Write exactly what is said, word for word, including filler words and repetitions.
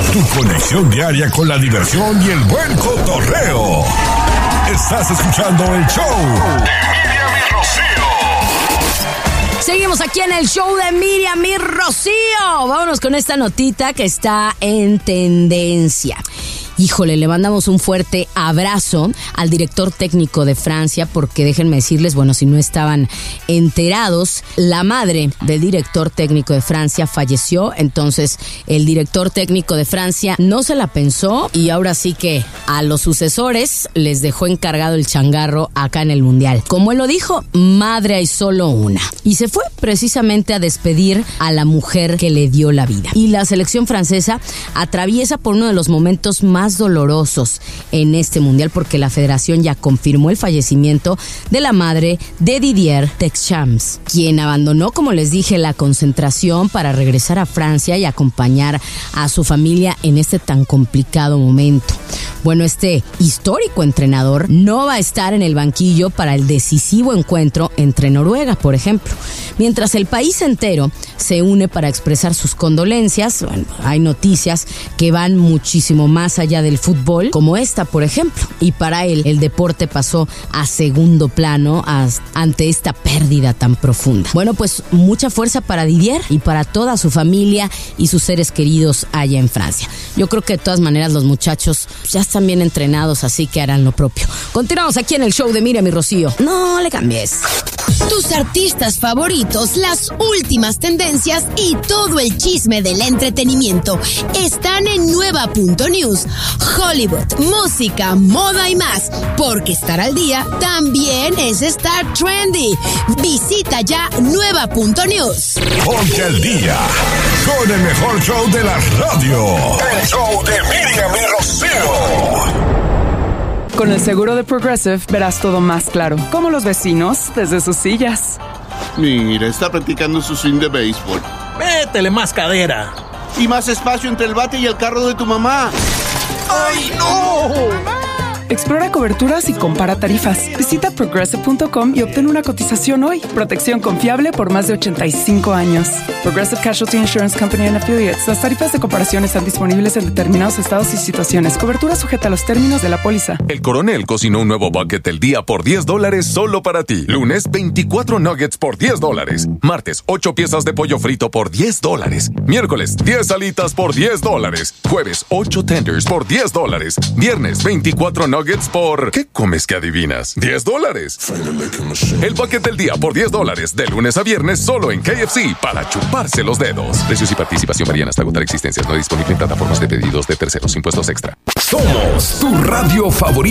Tu conexión diaria con la diversión y el buen cotorreo. Estás escuchando el show de Miriam y Rocío. Seguimos aquí en el show de Miriam y Rocío. Vámonos con esta notita que está en tendencia. Híjole, le mandamos un fuerte abrazo al director técnico de Francia porque déjenme decirles, bueno, si no estaban enterados, la madre del director técnico de Francia falleció, entonces el director técnico de Francia no se la pensó y ahora sí que a los sucesores les dejó encargado el changarro acá en el Mundial. Como él lo dijo, madre hay solo una. Y se fue precisamente a despedir a la mujer que le dio la vida. Y la selección francesa atraviesa por uno de los momentos más dolorosos en este mundial porque la federación ya confirmó el fallecimiento de la madre de Didier Deschamps, quien abandonó, como les dije, la concentración para regresar a Francia y acompañar a su familia en este tan complicado momento. Bueno, este histórico entrenador no va a estar en el banquillo para el decisivo encuentro entre Noruega, por ejemplo. Mientras el país entero se une para expresar sus condolencias, bueno, hay noticias que van muchísimo más allá del fútbol, como esta, por ejemplo. Y para él, el deporte pasó a segundo plano ante esta pérdida tan profunda. Bueno, pues mucha fuerza para Didier y para toda su familia y sus seres queridos allá en Francia. Yo creo que de todas maneras los muchachos ya están bien entrenados, así que harán lo propio. Continuamos aquí en el show de Miriam y Rocío. No le cambies. Tus artistas favoritos, las últimas tendencias y todo el chisme del entretenimiento están en Nueva punto news. Hollywood, música, moda y más, porque estar al día también es estar trendy. Visita ya Nueva punto news. Ponte al día con el mejor show de la radio. El show de Miriam y Rocío. Con el seguro de Progressive verás todo más claro, como los vecinos desde sus sillas. Mira, está practicando su swing de béisbol. Métele más cadera. Y más espacio entre el bate y el carro de tu mamá. ¡Ay, no! Explora coberturas y compara tarifas. Visita progressive punto com y obtén una cotización hoy. Protección confiable por más de ochenta y cinco años. Progressive Casualty Insurance Company and Affiliates. Las tarifas de comparación están disponibles en determinados estados y situaciones. Cobertura sujeta a los términos de la póliza. El Coronel cocinó un nuevo bucket del día por diez dólares solo para ti. Lunes, veinticuatro nuggets por diez dólares. Martes, ocho piezas de pollo frito por diez dólares. Miércoles, diez alitas por diez dólares. Jueves, ocho tenders por diez dólares. Viernes, veinticuatro nuggets por... ¿Qué comes que adivinas? diez dólares. El bucket del día por diez dólares. De lunes a viernes solo en K F C para chuparse los dedos. Precios y participación varían hasta agotar existencias. No disponible en plataformas de pedidos de terceros. Impuestos extra. Somos tu radio favorita.